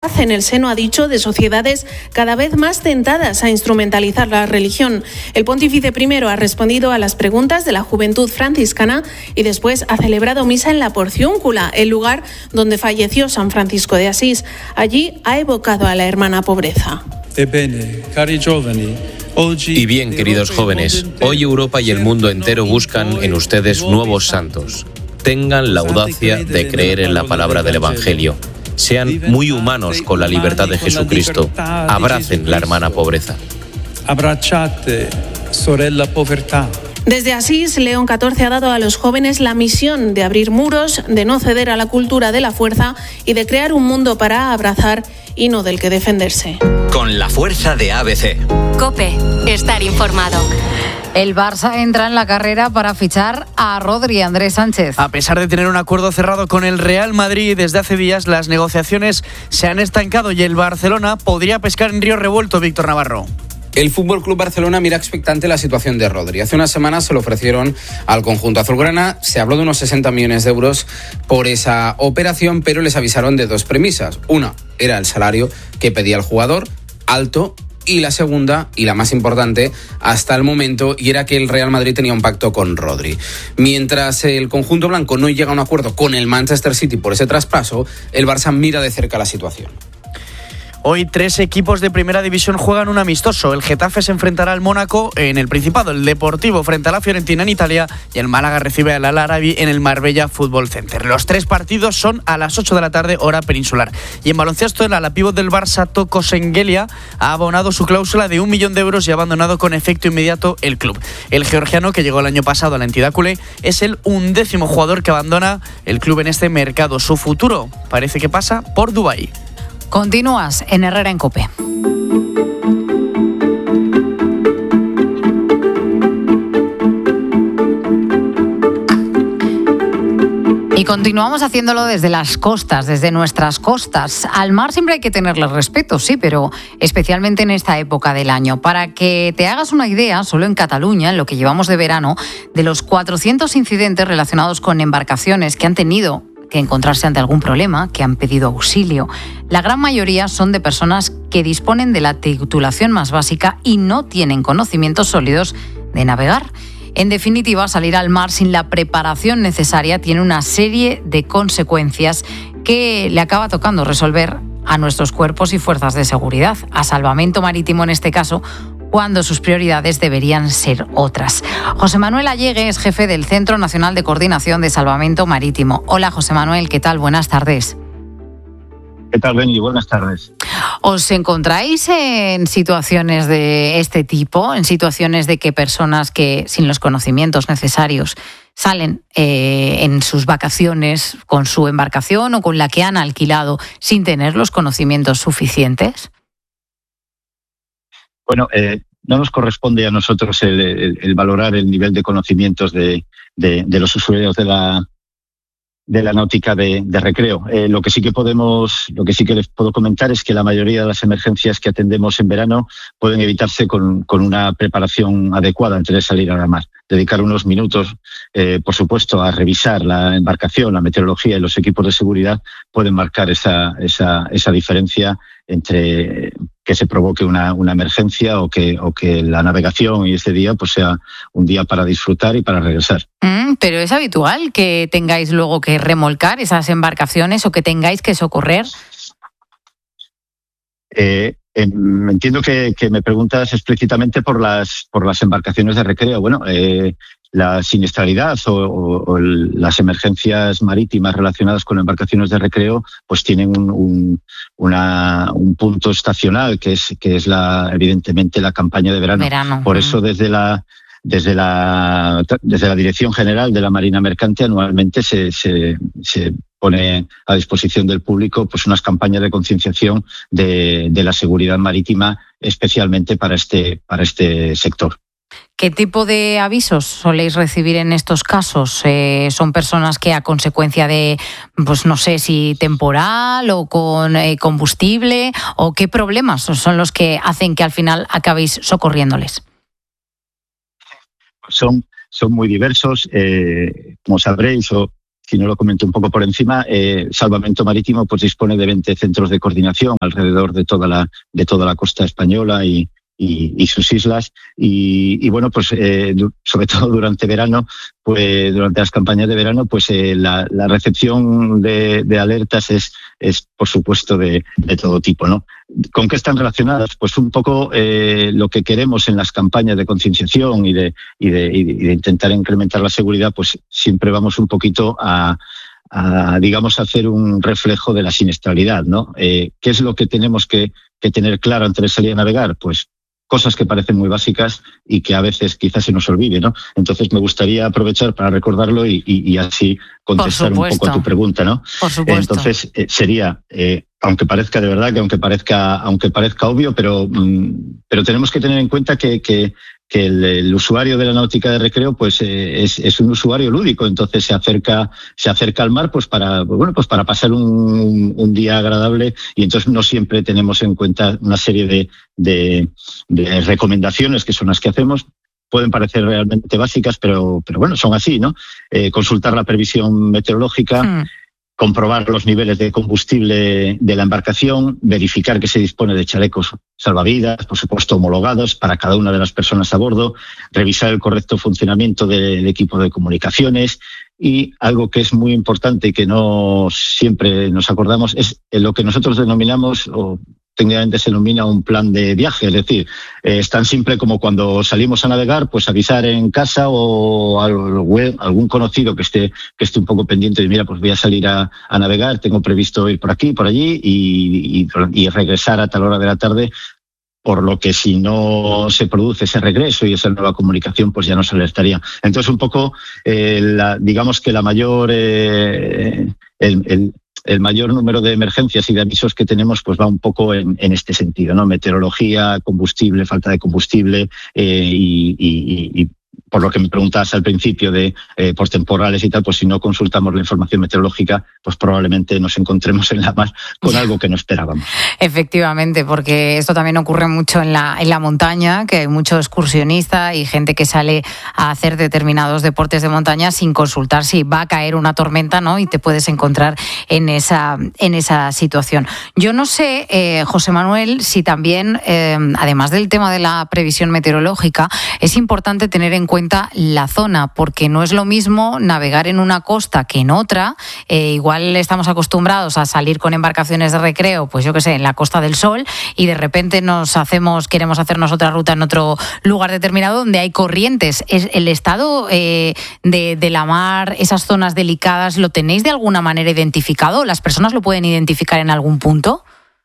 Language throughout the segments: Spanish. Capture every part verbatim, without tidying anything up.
en el seno, ha dicho, de sociedades cada vez más tentadas a instrumentalizar la religión. El pontífice primero ha respondido a las preguntas de la juventud franciscana y después ha celebrado misa en la Porciúncula, el lugar donde falleció San Francisco de Asís. Allí ha evocado a la hermana pobreza. Y bien, queridos jóvenes, hoy Europa y el mundo entero buscan en ustedes nuevos santos. Tengan la audacia de creer en la palabra del Evangelio. Sean muy humanos con la libertad de Jesucristo. Abracen la hermana pobreza. Abbracciate, sorella povertà. Desde Asís, León catorce ha dado a los jóvenes la misión de abrir muros, de no ceder a la cultura de la fuerza y de crear un mundo para abrazar y no del que defenderse. Con la fuerza de A B C. COPE, estar informado. El Barça entra en la carrera para fichar a Rodri. Andrés Sánchez. A pesar de tener un acuerdo cerrado con el Real Madrid desde hace días, las negociaciones se han estancado y el Barcelona podría pescar en río revuelto. Víctor Navarro. El F C Barcelona mira expectante la situación de Rodri. Hace unas semanas se lo ofrecieron al conjunto azulgrana. Se habló de unos sesenta millones de euros por esa operación, pero les avisaron de dos premisas. Una era el salario que pedía el jugador, alto, y la segunda, y la más importante hasta el momento, y era que el Real Madrid tenía un pacto con Rodri. Mientras el conjunto blanco no llega a un acuerdo con el Manchester City por ese traspaso, el Barça mira de cerca la situación. Hoy tres equipos de primera división juegan un amistoso. El Getafe se enfrentará al Mónaco en el Principado, el Deportivo frente a la Fiorentina en Italia y el Málaga recibe al Al-Arabi en el Marbella Fútbol Center. Los tres partidos son a las ocho de la tarde, hora peninsular. Y en baloncesto, el ala pívot del Barça, Toko Sengelia, ha abonado su cláusula de un millón de euros y ha abandonado con efecto inmediato el club. El georgiano, que llegó el año pasado a la entidad culé, es el undécimo jugador que abandona el club en este mercado. Su futuro parece que pasa por Dubái. Continúas en Herrera en COPE. Y continuamos haciéndolo desde las costas, desde nuestras costas. Al mar siempre hay que tenerle respeto, sí, pero especialmente en esta época del año. Para que te hagas una idea, solo en Cataluña, en lo que llevamos de verano, de los cuatrocientos incidentes relacionados con embarcaciones que han tenido que encontrarse ante algún problema, que han pedido auxilio, la gran mayoría son de personas que disponen de la titulación más básica y no tienen conocimientos sólidos de navegar. En definitiva, salir al mar sin la preparación necesaria tiene una serie de consecuencias que le acaba tocando resolver a nuestros cuerpos y fuerzas de seguridad, a Salvamento Marítimo en este caso, cuando sus prioridades deberían ser otras. José Manuel Allegue es jefe del Centro Nacional de Coordinación de Salvamento Marítimo. Hola, José Manuel, ¿qué tal? Buenas tardes. ¿Qué tal, Beni? Buenas tardes. ¿Os encontráis en situaciones de este tipo, en situaciones de que personas que sin los conocimientos necesarios salen eh, en sus vacaciones con su embarcación o con la que han alquilado sin tener los conocimientos suficientes? Bueno, eh, no nos corresponde a nosotros el, el, el valorar el nivel de conocimientos de, de, de los usuarios de la de la náutica de, de recreo. Eh, lo que sí que podemos, lo que sí que les puedo comentar es que la mayoría de las emergencias que atendemos en verano pueden evitarse con, con una preparación adecuada antes de salir a la mar. Dedicar unos minutos, eh, por supuesto, a revisar la embarcación, la meteorología y los equipos de seguridad pueden marcar esa, esa, esa diferencia entre que se provoque una, una emergencia o que, o que la navegación y este día pues sea un día para disfrutar y para regresar. Mm, pero es habitual que tengáis luego que remolcar esas embarcaciones o que tengáis que socorrer. Eh, eh, entiendo que, que me preguntas explícitamente por las por las embarcaciones de recreo. Bueno, eh, la siniestralidad o, o, o el, las emergencias marítimas relacionadas con embarcaciones de recreo pues tienen un, un, una, un punto estacional que es que es la evidentemente la campaña de verano. verano. Por eso desde la desde la desde la Dirección General de la Marina Mercante anualmente se se, se pone a disposición del público pues unas campañas de concienciación de, de la seguridad marítima especialmente para este para este sector. ¿Qué tipo de avisos soléis recibir en estos casos? Eh, ¿Son personas que a consecuencia de, pues no sé si temporal o con eh, combustible, o qué problemas son los que hacen que al final acabéis socorriéndoles? Son, son muy diversos. Eh, como sabréis, o si no lo comento un poco por encima, eh, Salvamento Marítimo pues dispone de veinte centros de coordinación alrededor de toda la, de toda la costa española y, y, y sus islas. Y, y bueno, pues eh, sobre todo durante verano, pues durante las campañas de verano, pues eh, la, la recepción de, de alertas es, es por supuesto de, de todo tipo, ¿no? ¿Con qué están relacionadas? Pues un poco eh, lo que queremos en las campañas de concienciación y de, y, de, y de intentar incrementar la seguridad, pues siempre vamos un poquito a, a digamos, hacer un reflejo de la siniestralidad, ¿no? Eh, ¿Qué es lo que tenemos que, que tener claro antes de salir a navegar? Pues cosas que parecen muy básicas y que a veces quizás se nos olvide, ¿no? Entonces me gustaría aprovechar para recordarlo y, y, y así contestar un poco a tu pregunta, ¿no? Por supuesto. Entonces eh, sería, eh, aunque parezca de verdad, que aunque parezca, aunque parezca obvio, pero, mm, pero tenemos que tener en cuenta que, que, que el, el usuario de la náutica de recreo, pues eh, es, es un usuario lúdico, entonces se acerca, se acerca al mar, pues para, bueno, pues para pasar un, un día agradable, y entonces no siempre tenemos en cuenta una serie de, de, de recomendaciones que son las que hacemos. Pueden parecer realmente básicas, pero, pero bueno, son así, ¿no? Eh, consultar la previsión meteorológica, mm. comprobar los niveles de combustible de la embarcación, verificar que se dispone de chalecos salvavidas, por supuesto homologados para cada una de las personas a bordo, revisar el correcto funcionamiento del equipo de comunicaciones, y algo que es muy importante y que no siempre nos acordamos es lo que nosotros denominamos, o técnicamente se denomina, un plan de viaje. Es decir, eh, es tan simple como cuando salimos a navegar, pues avisar en casa o algún conocido que esté que esté un poco pendiente de, mira, pues voy a salir a, a navegar, tengo previsto ir por aquí, por allí y, y, y regresar a tal hora de la tarde, por lo que si no se produce ese regreso y esa nueva comunicación, pues ya nos alertaría. Entonces, un poco, eh, la, digamos que la mayor... Eh, el, el el mayor número de emergencias y de avisos que tenemos pues va un poco en, en este sentido, ¿no? Meteorología, combustible, falta de combustible eh, y, y, y por lo que me preguntabas al principio de eh, por temporales y tal, pues si no consultamos la información meteorológica, pues probablemente nos encontremos en la mar con algo que no esperábamos. Efectivamente, porque esto también ocurre mucho en la, en la montaña, que hay mucho excursionista y gente que sale a hacer determinados deportes de montaña sin consultar si va a caer una tormenta, ¿no? Y te puedes encontrar en esa, en esa situación. Yo no sé, eh, José Manuel, si también, eh, además del tema de la previsión meteorológica, es importante tener en cuenta la zona, porque no es lo mismo navegar en una costa que en otra. Eh, igual estamos acostumbrados a salir con embarcaciones de recreo, pues yo qué sé, en la Costa del Sol, y de repente nos hacemos, queremos hacernos otra ruta en otro lugar determinado donde hay corrientes. ¿Es el estado eh, de, de la mar, esas zonas delicadas, lo tenéis de alguna manera identificado? ¿Las personas lo pueden identificar en algún punto?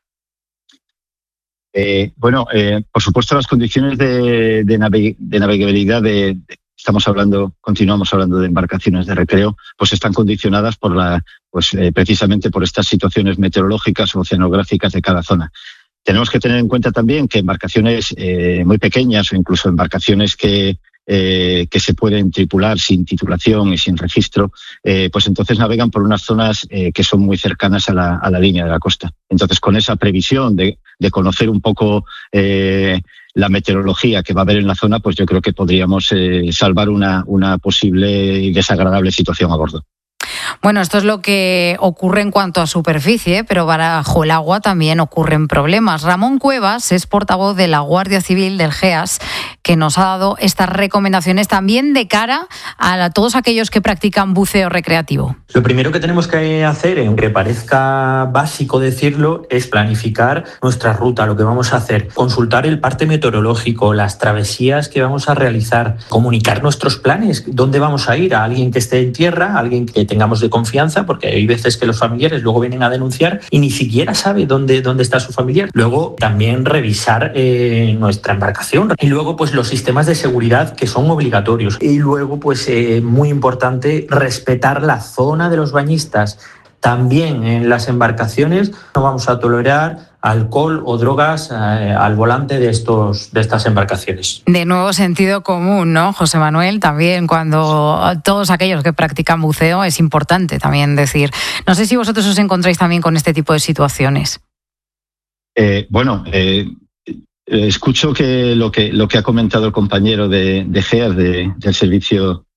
Eh, bueno, eh, por supuesto las condiciones de, de, naveg- de navegabilidad, de, de, estamos hablando, continuamos hablando de embarcaciones de recreo, pues están condicionadas por la, pues eh, precisamente por estas situaciones meteorológicas o oceanográficas de cada zona. Tenemos que tener en cuenta también que embarcaciones eh, muy pequeñas o incluso embarcaciones que Eh, que se pueden tripular sin titulación y sin registro, eh, pues entonces navegan por unas zonas eh, que son muy cercanas a la, a la línea de la costa. Entonces, con esa previsión de, de conocer un poco eh, la meteorología que va a haber en la zona, pues yo creo que podríamos eh, salvar una, una posible y desagradable situación a bordo. Bueno, esto es lo que ocurre en cuanto a superficie, pero bajo el agua también ocurren problemas. Ramón Cuevas es portavoz de la Guardia Civil del GEAS, que nos ha dado estas recomendaciones también de cara a todos aquellos que practican buceo recreativo. Lo primero que tenemos que hacer, aunque parezca básico decirlo, es planificar nuestra ruta, lo que vamos a hacer, consultar el parte meteorológico, las travesías que vamos a realizar, comunicar nuestros planes, dónde vamos a ir, a alguien que esté en tierra, a alguien que tengamos de confianza, porque hay veces que los familiares luego vienen a denunciar y ni siquiera sabe dónde, dónde está su familiar. Luego también revisar eh, nuestra embarcación y luego pues los sistemas de seguridad que son obligatorios. Y luego pues eh, muy importante, respetar la zona de los bañistas. También en las embarcaciones no vamos a tolerar alcohol o drogas eh, al volante de estos de estas embarcaciones. De nuevo sentido común, ¿no, José Manuel? También cuando todos aquellos que practican buceo es importante también decir. No sé si vosotros os encontráis también con este tipo de situaciones. Eh, bueno, eh, escucho que lo que lo que ha comentado el compañero de, de GEAS, de, del servicio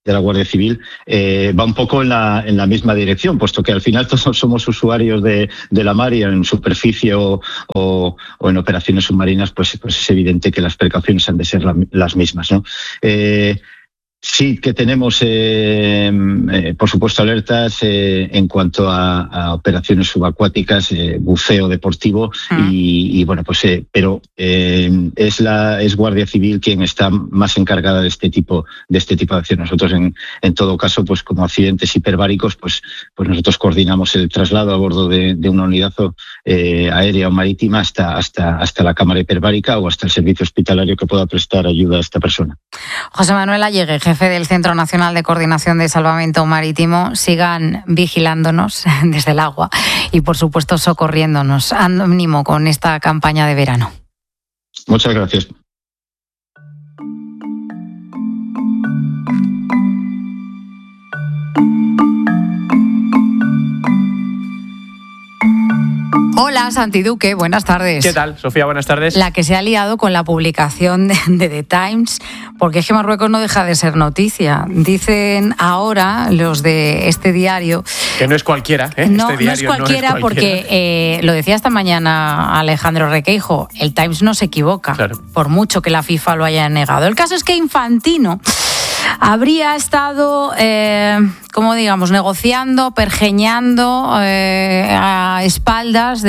de la Guardia Civil, eh, va un poco en la, en la misma dirección, puesto que al final todos somos usuarios de, de la mar y en superficie o, o, o en operaciones submarinas, pues, pues es evidente que las precauciones han de ser la, las mismas, ¿no? Eh, Sí que tenemos, eh, eh, por supuesto, alertas eh, en cuanto a, a operaciones subacuáticas, eh, buceo deportivo mm. y, y bueno, pues, eh, pero eh, es la es Guardia Civil quien está más encargada de este tipo de este tipo de acción. Nosotros, en, en todo caso, pues como accidentes hiperbáricos, pues, pues nosotros coordinamos el traslado a bordo de, de una unidad eh, aérea o marítima hasta hasta hasta la cámara hiperbárica o hasta el servicio hospitalario que pueda prestar ayuda a esta persona. José Manuel Allegue, jefe del Centro Nacional de Coordinación de Salvamento Marítimo, sigan vigilándonos desde el agua y, por supuesto, socorriéndonos. Ánimo con esta campaña de verano. Muchas gracias. Hola, Santi Duque, buenas tardes. ¿Qué tal, Sofía? Buenas tardes. La que se ha liado con la publicación de, de The Times, porque es que Marruecos no deja de ser noticia. Dicen ahora los de este diario... Que no es cualquiera, ¿eh? No, este no es cualquiera, no es cualquiera porque, eh, lo decía esta mañana Alejandro Requeijo, el Times no se equivoca, claro, por mucho que la FIFA lo haya negado. El caso es que Infantino habría estado, eh, como digamos, negociando, pergeñando eh, a espaldas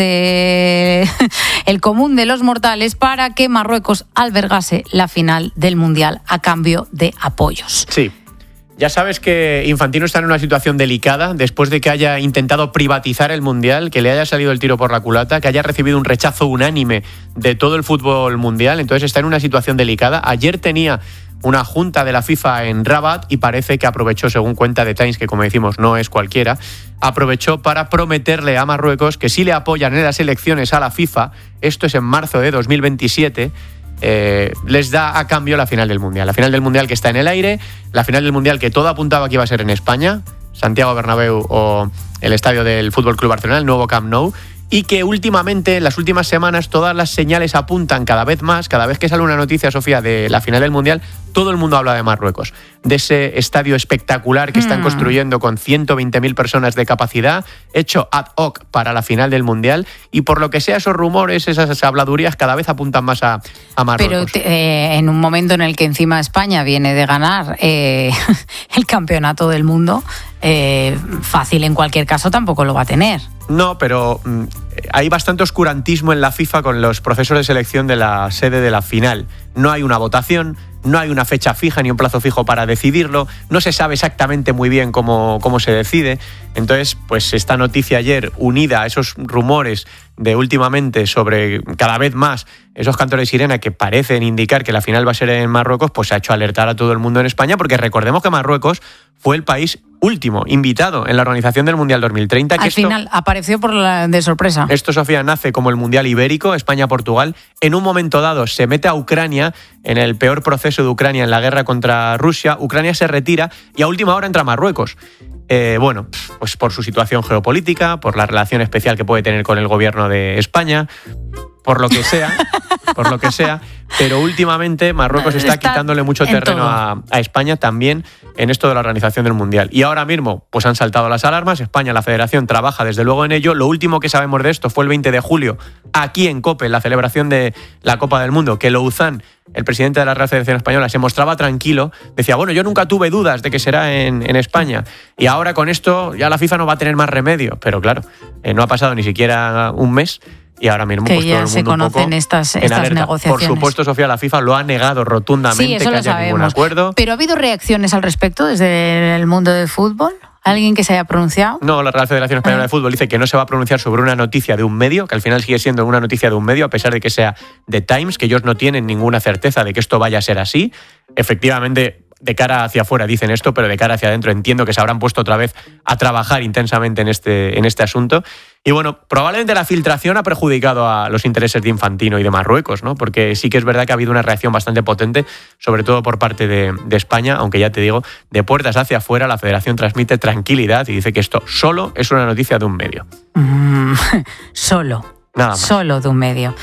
de el común de los mortales para que Marruecos albergase la final del Mundial a cambio de apoyos. Sí. Ya sabes que Infantino está en una situación delicada después de que haya intentado privatizar el Mundial, que le haya salido el tiro por la culata, que haya recibido un rechazo unánime de todo el fútbol mundial. Entonces está en una situación delicada. Ayer tenía una junta de la FIFA en Rabat y parece que aprovechó, según cuenta The Times, que como decimos no es cualquiera, aprovechó para prometerle a Marruecos que si le apoyan en las elecciones a la FIFA, esto es en marzo de dos mil veintisiete, eh, les da a cambio la final del Mundial. La final del Mundial que está en el aire, la final del Mundial que todo apuntaba que iba a ser en España, Santiago Bernabéu o el estadio del F C Barcelona, el nuevo Camp Nou, y que últimamente, en las últimas semanas, todas las señales apuntan cada vez más, cada vez que sale una noticia, Sofía, de la final del Mundial, todo el mundo habla de Marruecos, de ese estadio espectacular que están mm. construyendo con ciento veinte mil personas de capacidad, hecho ad hoc para la final del Mundial, y por lo que sea, esos rumores, esas habladurías cada vez apuntan más a, a Marruecos. Pero eh, en un momento en el que encima España viene de ganar eh, el campeonato del mundo, eh, fácil en cualquier caso tampoco lo va a tener. No, pero mm, hay bastante oscurantismo en la FIFA con los procesos de selección de la sede de la final. No hay una votación, no hay una fecha fija ni un plazo fijo para decidirlo, no se sabe exactamente muy bien cómo, cómo se decide. Entonces, pues esta noticia ayer, unida a esos rumores de últimamente sobre cada vez más esos cantores de sirena que parecen indicar que la final va a ser en Marruecos, pues ha hecho alertar a todo el mundo en España, porque recordemos que Marruecos fue el país último invitado en la organización del Mundial dos mil treinta. Al que esto, final apareció por la, de sorpresa. Esto, Sofía, nace como el Mundial Ibérico, España-Portugal. En un momento dado se mete a Ucrania en el peor proceso de Ucrania en la guerra contra Rusia. Ucrania se retira y a última hora entra Marruecos. Eh, bueno, pues por su situación geopolítica, por la relación especial que puede tener con el gobierno de España, por lo que sea, por lo que sea, pero últimamente Marruecos está, está quitándole mucho terreno a, a España también en esto de la organización del Mundial. Y ahora mismo pues han saltado las alarmas. España, la Federación, trabaja desde luego en ello. Lo último que sabemos de esto fue el veinte de julio, aquí en COPE, en la celebración de la Copa del Mundo, que Louzán, el presidente de la Real Federación Española, se mostraba tranquilo. Decía, bueno, yo nunca tuve dudas de que será en, en España. Y ahora con esto ya la FIFA no va a tener más remedio. Pero claro, eh, no ha pasado ni siquiera un mes. Y ahora mismo que pues, ya todo el mundo se conocen un poco estas, en estas alerta. negociaciones. Por supuesto, Sofía, la FIFA lo ha negado rotundamente, sí, eso que lo haya sabemos. ningún acuerdo. ¿Pero ha habido reacciones al respecto desde el mundo del fútbol? ¿Alguien que se haya pronunciado? No, la Real Federación Española ah. de Fútbol dice que no se va a pronunciar sobre una noticia de un medio, que al final sigue siendo una noticia de un medio, a pesar de que sea The Times, que ellos no tienen ninguna certeza de que esto vaya a ser así. Efectivamente, de cara hacia afuera dicen esto, pero de cara hacia adentro entiendo que se habrán puesto otra vez a trabajar intensamente en este, en este asunto. Y bueno, probablemente la filtración ha perjudicado a los intereses de Infantino y de Marruecos, ¿no? Porque sí que es verdad que ha habido una reacción bastante potente, sobre todo por parte de, de España, aunque ya te digo, de puertas hacia afuera la Federación transmite tranquilidad y dice que esto solo es una noticia de un medio. Mm, solo. Nada más. Solo de un medio.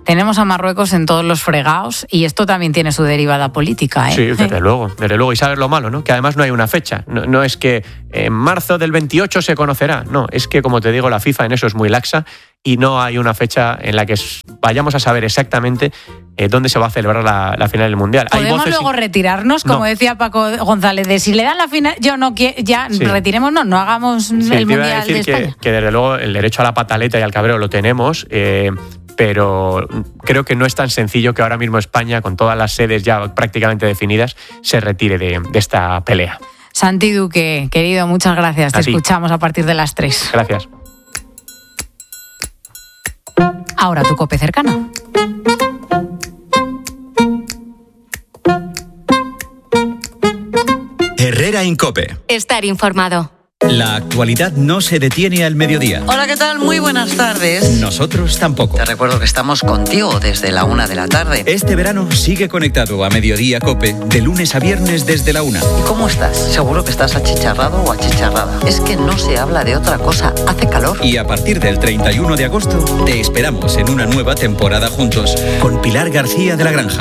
tenemos a Marruecos en todos los fregados y esto también tiene su derivada política, ¿eh? Sí, desde luego, desde luego. Y sabes lo malo, ¿no? Que además no hay una fecha. No, no es que en marzo del veintiocho se conocerá. No, es que, como te digo, la FIFA en eso es muy laxa y no hay una fecha en la que vayamos a saber exactamente eh, dónde se va a celebrar la, la final del Mundial. ¿Podemos hay luego y... retirarnos, como no. decía Paco González, de si le dan la final, yo no quiero, ya sí. retirémonos, no hagamos sí, el te iba Mundial a decir de que, España? que desde luego el derecho a la pataleta y al cabreo lo tenemos, eh, pero creo que no es tan sencillo que ahora mismo España, con todas las sedes ya prácticamente definidas, se retire de, de esta pelea. Santi Duque, querido, muchas gracias. A Te ti. escuchamos a partir de las tres. Gracias. Ahora tu COPE cercana. Herrera Incope. Estar informado. La actualidad no se detiene al mediodía. Hola, ¿qué tal? Muy buenas tardes. Nosotros tampoco. Te recuerdo que estamos contigo desde la una de la tarde. Este verano sigue conectado a Mediodía Cope de lunes a viernes desde la una. ¿Y cómo estás? Seguro que estás achicharrado o achicharrada. Es que no se habla de otra cosa. Hace calor. Y a partir del treinta y uno de agosto te esperamos en una nueva temporada juntos con Pilar García de la Granja.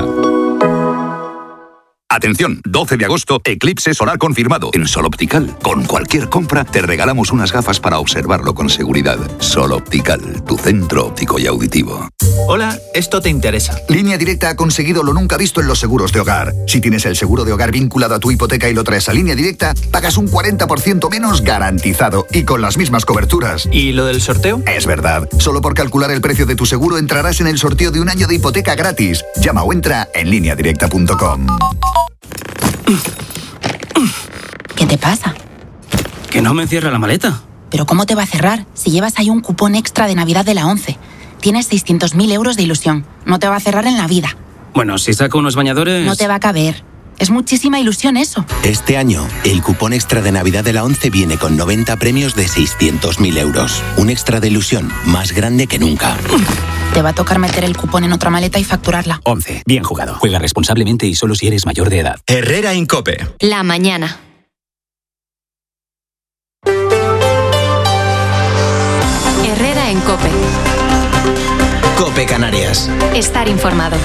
Atención, doce de agosto, eclipse solar confirmado en Sol Optical. Con cualquier compra te regalamos unas gafas para observarlo con seguridad. Sol Optical, tu centro óptico y auditivo. Hola, esto te interesa. Línea Directa ha conseguido lo nunca visto en los seguros de hogar. Si tienes el seguro de hogar vinculado a tu hipoteca y lo traes a Línea Directa, pagas un cuarenta por ciento menos garantizado y con las mismas coberturas. ¿Y lo del sorteo? Es verdad. Solo por calcular el precio de tu seguro entrarás en el sorteo de un año de hipoteca gratis. Llama o entra en línea directa punto com. ¿Qué te pasa? Que no me cierra la maleta. ¿Pero cómo te va a cerrar si llevas ahí un cupón extra de Navidad de la ONCE? Tienes seiscientos mil euros de ilusión. No te va a cerrar en la vida. Bueno, si saco unos bañadores... No te va a caber. Es muchísima ilusión eso. Este año, el cupón extra de Navidad de la ONCE viene con noventa premios de seiscientos mil euros. Un extra de ilusión más grande que nunca. Te va a tocar meter el cupón en otra maleta y facturarla. ONCE. Bien jugado. Juega responsablemente y solo si eres mayor de edad. Herrera Incope. La mañana. Herrera en COPE. COPE Canarias. Estar informado.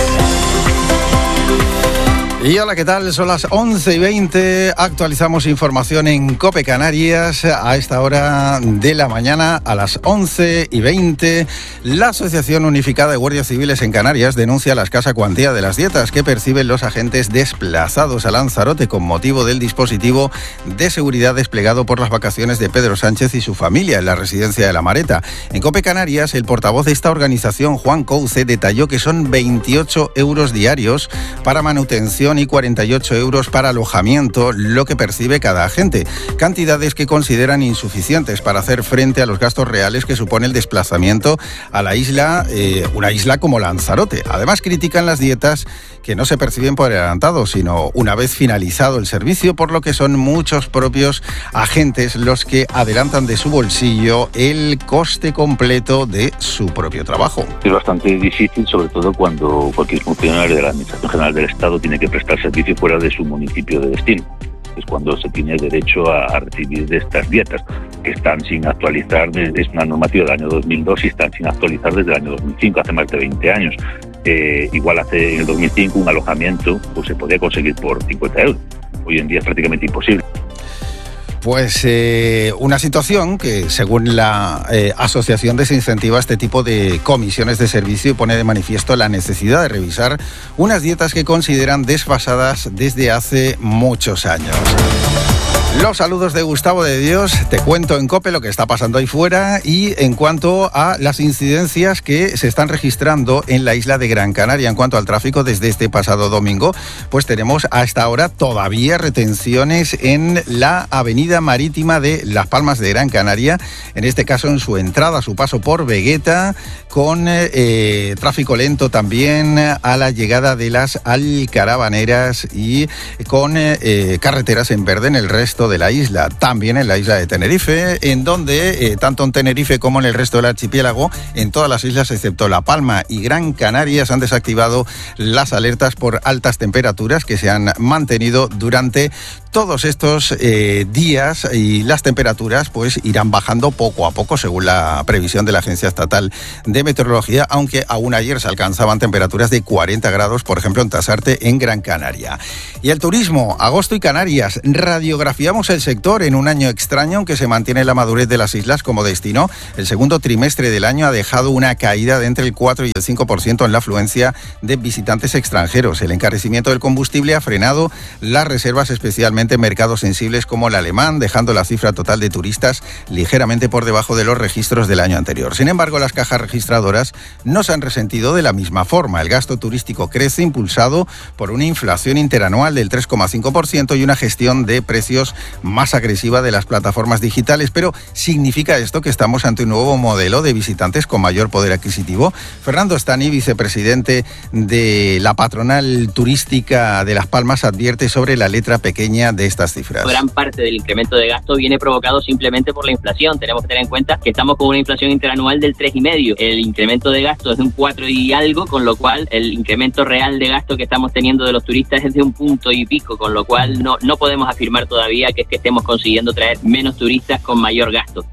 Y hola, ¿qué tal? Son las once y veinte, actualizamos información en COPE Canarias a esta hora de la mañana, a las once y veinte. La Asociación Unificada de Guardias Civiles en Canarias denuncia la escasa cuantía de las dietas que perciben los agentes desplazados a Lanzarote con motivo del dispositivo de seguridad desplegado por las vacaciones de Pedro Sánchez y su familia en la residencia de La Mareta. En COPE Canarias, el portavoz de esta organización, Juan Couce, detalló que son veintiocho euros diarios para manutención y cuarenta y ocho euros para alojamiento, lo que percibe cada agente, cantidades que consideran insuficientes para hacer frente a los gastos reales que supone el desplazamiento a la isla, eh, una isla como Lanzarote. Además, critican las dietas que no se perciben por adelantado, sino una vez finalizado el servicio, por lo que son muchos propios agentes los que adelantan de su bolsillo el coste completo de su propio trabajo. Es bastante difícil, sobre todo cuando cualquier funcionario de la Administración General del Estado tiene que prestar servicio fuera de su municipio de destino. Es cuando se tiene derecho a, a recibir de estas dietas, que están sin actualizar, es una normativa del año dos mil dos y están sin actualizar desde el año dos mil cinco, hace más de veinte años. Eh, igual hace en el dos mil cinco un alojamiento pues se podía conseguir por cincuenta euros. Hoy en día es prácticamente imposible. Pues eh, una situación que, según la eh, asociación, desincentiva este tipo de comisiones de servicio y pone de manifiesto la necesidad de revisar unas dietas que consideran desfasadas desde hace muchos años. Los saludos de Gustavo de Dios, te cuento en COPE lo que está pasando ahí fuera y en cuanto a las incidencias que se están registrando en la isla de Gran Canaria en cuanto al tráfico desde este pasado domingo, pues tenemos a esta hora todavía retenciones en la avenida marítima de Las Palmas de Gran Canaria, en este caso en su entrada, a su paso por Vegueta, con eh, tráfico lento también a la llegada de las Alcarabaneras y con eh, carreteras en verde en el resto de la isla, también en la isla de Tenerife, en donde eh, tanto en Tenerife como en el resto del archipiélago, en todas las islas excepto La Palma y Gran Canaria, se han desactivado las alertas por altas temperaturas que se han mantenido durante todos estos eh, días y las temperaturas pues irán bajando poco a poco según la previsión de la Agencia Estatal de Meteorología, aunque aún ayer se alcanzaban temperaturas de cuarenta grados, por ejemplo en Tasarte, en Gran Canaria. Y el turismo, agosto y Canarias, radiografiamos el sector en un año extraño, aunque se mantiene la madurez de las islas como destino. El segundo trimestre del año ha dejado una caída de entre el cuatro y el cinco por ciento en la afluencia de visitantes extranjeros. El encarecimiento del combustible ha frenado las reservas, especialmente en mercados sensibles como el alemán, dejando la cifra total de turistas ligeramente por debajo de los registros del año anterior. Sin embargo, las cajas registradoras no se han resentido de la misma forma. El gasto turístico crece, impulsado por una inflación interanual del tres coma cinco por ciento y una gestión de precios más agresiva de las plataformas digitales. Pero ¿significa esto que estamos ante un nuevo modelo de visitantes con mayor poder adquisitivo? Fernando Stani, vicepresidente de la patronal turística de Las Palmas, advierte sobre la letra pequeña de estas cifras. Gran parte del incremento de gasto viene provocado simplemente por la inflación. Tenemos que tener en cuenta que estamos con una inflación interanual del tres coma cinco. El incremento de gasto es de un cuatro y algo, con lo cual el incremento real de gasto que estamos teniendo de los turistas es de un punto y pico, con lo cual no, no podemos afirmar todavía que es que estemos consiguiendo traer menos turistas con mayor gasto.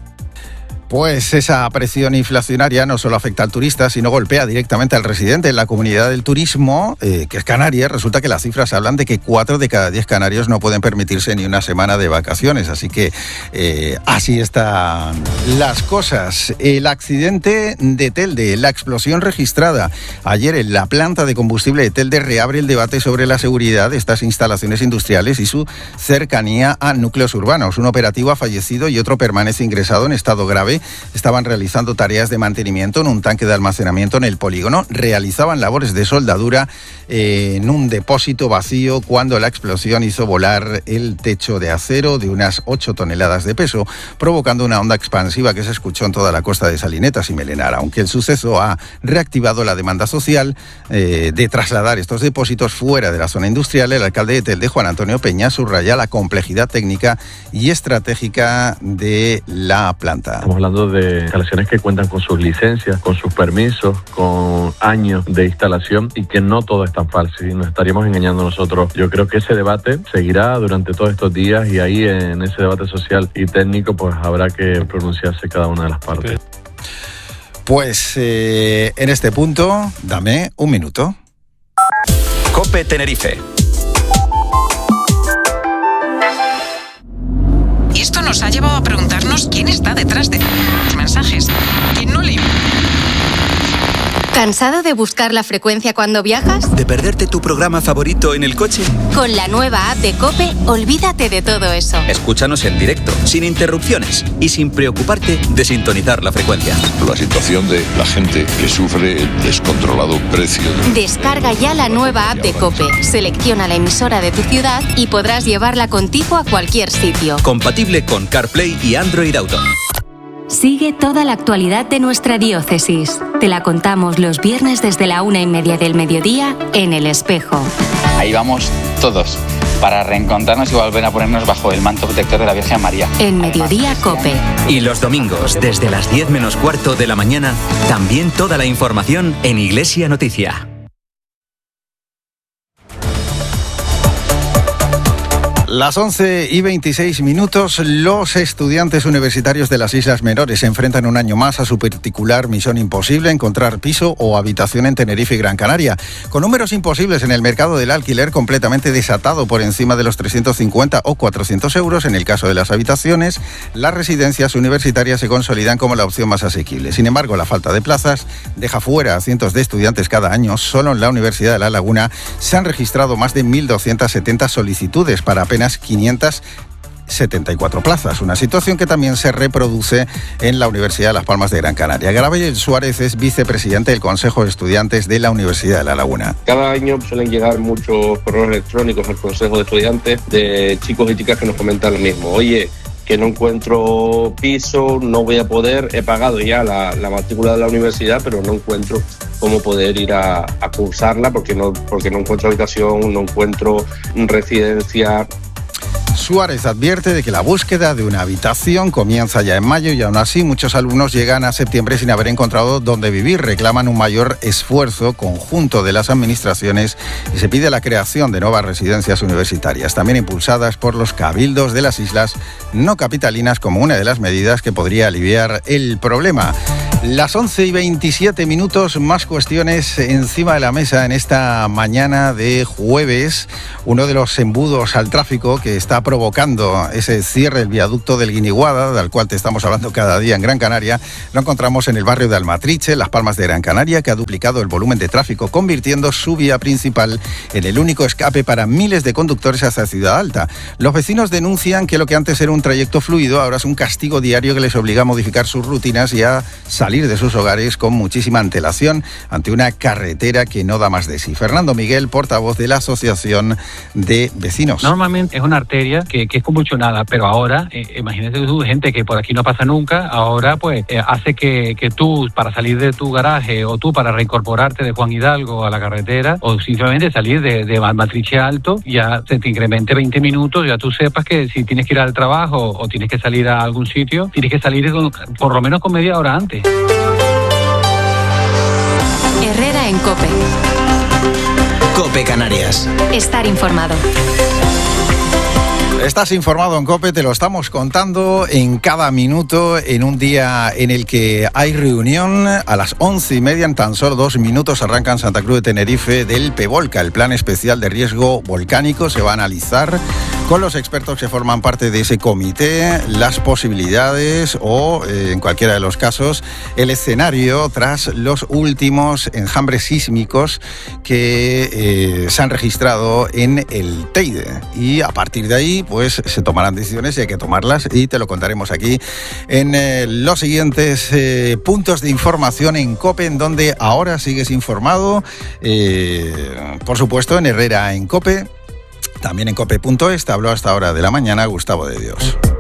Pues esa presión inflacionaria no solo afecta al turista, sino golpea directamente al residente. En la comunidad del turismo, eh, que es Canarias, resulta que las cifras hablan de que cuatro de cada diez canarios no pueden permitirse ni una semana de vacaciones. Así que eh, así están las cosas. El accidente de Telde, la explosión registrada ayer en la planta de combustible de Telde, reabre el debate sobre la seguridad de estas instalaciones industriales y su cercanía a núcleos urbanos. Un operativo ha fallecido y otro permanece ingresado en estado grave. Estaban realizando tareas de mantenimiento en un tanque de almacenamiento en el polígono. Realizaban labores de soldadura eh, en un depósito vacío cuando la explosión hizo volar el techo de acero de unas ocho toneladas de peso, provocando una onda expansiva que se escuchó en toda la costa de Salinetas y Melenar. Aunque el suceso ha reactivado la demanda social eh, de trasladar estos depósitos fuera de la zona industrial, el alcalde de Telde, Juan Antonio Peña, subraya la complejidad técnica y estratégica de la planta. Estamos hablando de instalaciones que cuentan con sus licencias, con sus permisos, con años de instalación, y que no todo es tan fácil y nos estaríamos engañando nosotros. Yo creo que ese debate seguirá durante todos estos días, y ahí en ese debate social y técnico pues habrá que pronunciarse cada una de las partes. Pues eh, en este punto, dame un minuto. COPE Tenerife. Y esto nos ha llevado a preguntarnos quién está detrás de los mensajes. ¿Quién no lee? ¿Cansado de buscar la frecuencia cuando viajas? ¿De perderte tu programa favorito en el coche? Con la nueva app de COPE, olvídate de todo eso. Escúchanos en directo, sin interrupciones y sin preocuparte de sintonizar la frecuencia. La situación de la gente que sufre el descontrolado precio. De... Descarga ya la nueva app de COPE, selecciona la emisora de tu ciudad y podrás llevarla contigo a cualquier sitio. Compatible con CarPlay y Android Auto. Sigue toda la actualidad de nuestra diócesis. Te la contamos los viernes desde la una y media del mediodía en El Espejo. Ahí vamos todos, para reencontrarnos y volver a ponernos bajo el manto protector de la Virgen María. En Mediodía COPE. Y los domingos, desde las diez menos cuarto de la mañana, también toda la información en Iglesia Noticia. Las once y veintiséis minutos, los estudiantes universitarios de las Islas Menores se enfrentan un año más a su particular misión imposible: encontrar piso o habitación en Tenerife y Gran Canaria. Con números imposibles en el mercado del alquiler, completamente desatado por encima de los trescientos cincuenta o cuatrocientos euros en el caso de las habitaciones, las residencias universitarias se consolidan como la opción más asequible. Sin embargo, la falta de plazas deja fuera a cientos de estudiantes cada año. Solo en la Universidad de La Laguna se han registrado más de mil doscientas setenta solicitudes para apenas quinientas setenta y cuatro plazas, una situación que también se reproduce en la Universidad de Las Palmas de Gran Canaria. Gabriel Suárez es vicepresidente del Consejo de Estudiantes de la Universidad de La Laguna. Cada año suelen llegar muchos correos electrónicos al Consejo de Estudiantes de chicos y chicas que nos comentan lo mismo. Oye, que no encuentro piso, no voy a poder, he pagado ya la, la matrícula de la universidad, pero no encuentro cómo poder ir a, a cursarla porque no, porque no encuentro habitación, no encuentro residencia. Suárez advierte de que la búsqueda de una habitación comienza ya en mayo y aún así muchos alumnos llegan a septiembre sin haber encontrado dónde vivir. Reclaman un mayor esfuerzo conjunto de las administraciones y se pide la creación de nuevas residencias universitarias, también impulsadas por los cabildos de las islas no capitalinas como una de las medidas que podría aliviar el problema. Las once y veintisiete minutos, más cuestiones encima de la mesa en esta mañana de jueves. Uno de los embudos al tráfico que está provocando ese cierre del viaducto del Guiniguada, del cual te estamos hablando cada día en Gran Canaria, lo encontramos en el barrio de Almatriche, Las Palmas de Gran Canaria, que ha duplicado el volumen de tráfico, convirtiendo su vía principal en el único escape para miles de conductores hacia Ciudad Alta. Los vecinos denuncian que lo que antes era un trayecto fluido ahora es un castigo diario que les obliga a modificar sus rutinas y a salir de sus hogares con muchísima antelación ante una carretera que no da más de sí. Fernando Miguel, portavoz de la Asociación de Vecinos. Normalmente es una arteria que, que es convulsionada, pero ahora, eh, imagínate tú, gente que por aquí no pasa nunca, ahora pues eh, hace que, que tú, para salir de tu garaje o tú para reincorporarte de Juan Hidalgo a la carretera o simplemente salir de, de Almatriche Alto, ya se te incremente veinte minutos, ya tú sepas que si tienes que ir al trabajo o tienes que salir a algún sitio, tienes que salir con, por lo menos con media hora antes. Herrera en COPE. COPE Canarias. Estar informado. Estás informado en COPE, te lo estamos contando en cada minuto, en un día en el que hay reunión. A las once y media, en tan solo dos minutos, arranca en Santa Cruz de Tenerife del PEVOLCA, el Plan Especial de Riesgo Volcánico. Se va a analizar con los expertos que forman parte de ese comité las posibilidades o, eh, en cualquiera de los casos, el escenario tras los últimos enjambres sísmicos que eh, se han registrado en el Teide. Y a partir de ahí, pues se tomarán decisiones y hay que tomarlas y te lo contaremos aquí en eh, los siguientes eh, puntos de información en COPE, en donde ahora sigues informado, eh, por supuesto en Herrera en COPE, también en cope punto es. Te habló hasta ahora de la mañana Gustavo de Dios.